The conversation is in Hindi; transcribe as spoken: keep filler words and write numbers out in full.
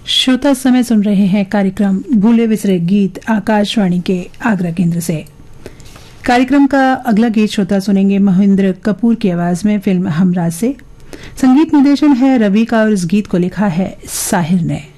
श्रोता समय सुन रहे हैं कार्यक्रम भूले बिसरे गीत आकाशवाणी के आगरा केंद्र से। कार्यक्रम का अगला गीत श्रोता सुनेंगे महेंद्र कपूर की आवाज में फिल्म हमराज से। संगीत निर्देशन है रवि का और इस गीत को लिखा है साहिर ने।